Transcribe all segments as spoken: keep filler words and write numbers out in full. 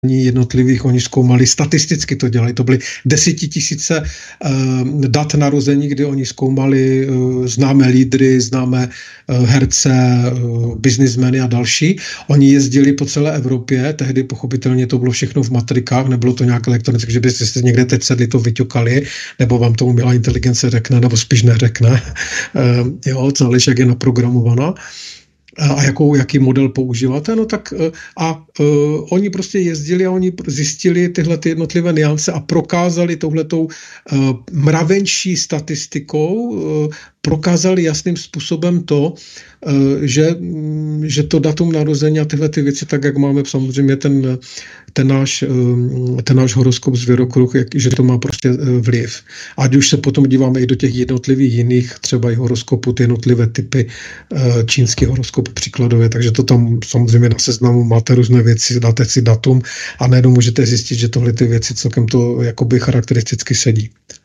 jednotlivých, oni zkoumali, statisticky to dělali, to byly desetitisíce uh, dat narození, kdy oni zkoumali uh, známé lídry, známé uh, herce, uh, biznismeny a další. Oni jezdili po celé Evropě, tehdy pochopitelně to bylo všechno v matrikách, nebylo to nějak elektronické, že byste si někde teď sedli, to vyťukali, nebo vám to umělá inteligence řekne, nebo spíš neřekne. Uh, jo, záleží, jak je naprogramovaná. A jakou, jaký model používáte, no tak a uh, oni prostě jezdili a oni zjistili tyhle ty jednotlivé nuance a prokázali touhletou uh, mravenčí statistikou, uh, prokázali jasným způsobem to, uh, že, um, že to datum narození a tyhle ty věci, tak jak máme samozřejmě ten, ten, náš, um, ten náš horoskop zvěrokruh, jak, že to má prostě uh, vliv. Ať už se potom díváme i do těch jednotlivých jiných, třeba i horoskopu, ty jednotlivé typy uh, čínský horoskop příkladově, takže to tam samozřejmě na seznamu máte různé věci, dáte si datum a najednou můžete zjistit, že tohle ty věci celkem to jakoby charakteristicky sedí.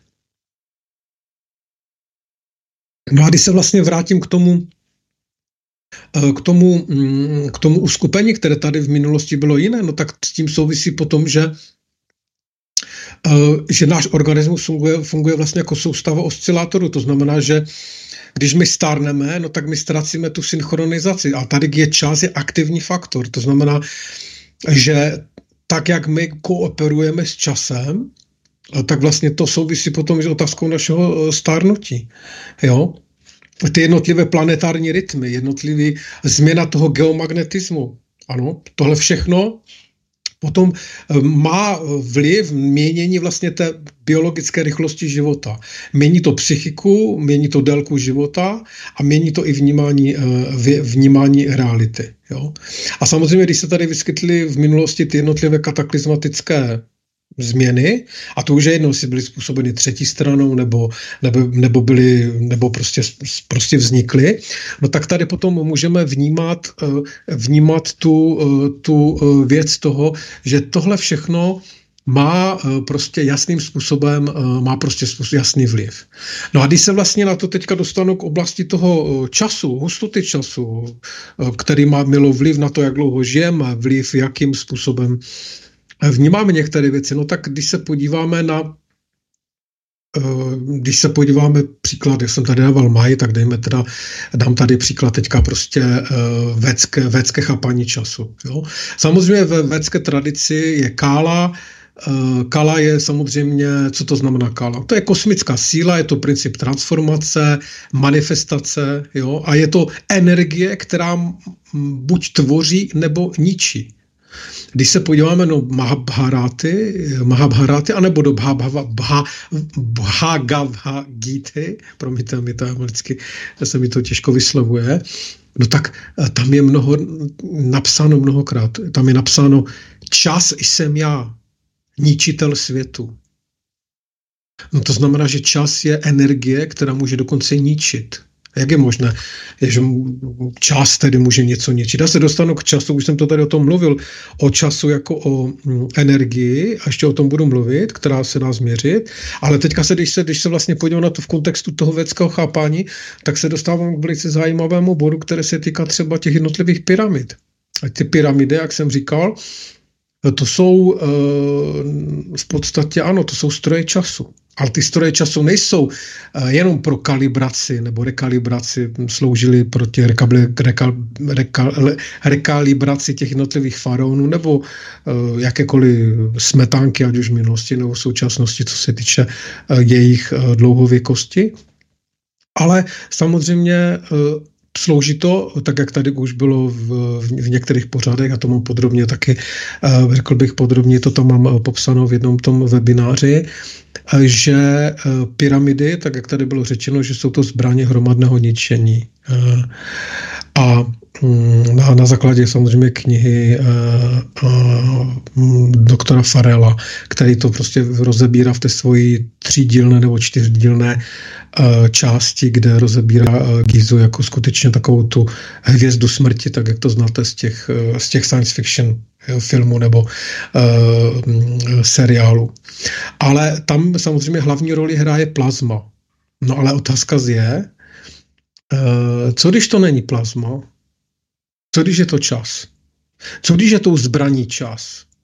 No a když se vlastně vrátím k tomu, k tomu, k tomu uskupení, které tady v minulosti bylo jiné, no tak s tím souvisí potom, že že náš organismus funguje, funguje vlastně jako soustava oscilátorů, to znamená, že když my stárneme, no tak my ztracíme tu synchronizaci a tady je čas, je aktivní faktor, to znamená, že tak, jak my kooperujeme s časem, tak vlastně to souvisí potom s otázkou našeho stárnutí. Jo? Ty jednotlivé planetární rytmy, jednotlivý změna toho geomagnetismu. Ano, tohle všechno potom má vliv měnění vlastně té biologické rychlosti života. Mění to psychiku, mění to délku života a mění to i vnímání, vnímání reality. Jo? A samozřejmě, když se tady vyskytly v minulosti ty jednotlivé kataklizmatické změny, a to už je jedno, jestli byly způsobeny třetí stranou, nebo, nebo, nebo, byly, nebo prostě, prostě vznikly, no tak tady potom můžeme vnímat, vnímat tu, tu věc toho, že tohle všechno má prostě jasným způsobem, má prostě jasný vliv. No a když se vlastně na to teďka dostanu k oblasti toho času, hustoty času, který má mělo vliv na to, jak dlouho žijeme, vliv, jakým způsobem vnímáme některé věci, no tak když se podíváme na, když se podíváme příklad, jak jsem tady dával maj, tak dejme teda, dám tady příklad teďka prostě védské, védské chápání času. Jo? Samozřejmě ve védské tradici je kála. Kala je samozřejmě, co to znamená kala? To je kosmická síla, je to princip transformace, manifestace, jo? A je to energie, která buď tvoří, nebo ničí. Když se podíváme na Mahabharáty, Mahabharáty anebo do Bhagavad Gity, promiňte mi to vždycky, se mi to těžko vyslovuje, no tak tam je mnoho, napsáno mnohokrát, tam je napsáno čas jsem já, ničitel světu. No to znamená, že čas je energie, která může dokonce ničit. Jak je možné, že čas tedy může něco ničit? Já se dostanu k času, už jsem to tady o tom mluvil, o času jako o energii, a ještě o tom budu mluvit, která se dá změřit, ale teďka se, když se, když se vlastně podívám na to v kontextu toho védského chápání, tak se dostávám k velice zajímavému bodu, které se týká třeba těch jednotlivých pyramid. A ty pyramidy, jak jsem říkal, to jsou v podstatě, ano, to jsou stroje času. Ale ty stroje času nejsou jenom pro kalibraci nebo rekalibraci, sloužily proti rekabli, rekal, rekal, rekalibraci těch jednotlivých faraonů nebo uh, jakékoliv smetánky, ať už v minulosti nebo v současnosti, co se týče uh, jejich uh, dlouhověkosti. Ale samozřejmě uh, slouží to, tak jak tady už bylo v, v některých pořadech, a to mám podrobně taky, uh, řekl bych podrobně, to tam mám popsáno v jednom tom webináři, že pyramidy, tak jak tady bylo řečeno, že jsou to zbraně hromadného ničení. A na, na základě samozřejmě knihy doktora Farrella, který to prostě rozebírá v té svoji třídílné nebo čtyřdílné části, kde rozebírá Gizu jako skutečně takovou tu hvězdu smrti, tak jak to znáte z těch, z těch science fiction filmu nebo uh, seriálu. Ale tam samozřejmě hlavní roli hraje plazma. No ale otázka je, uh, co když to není plazma? Co když je to čas? Co když je tou zbraní čas?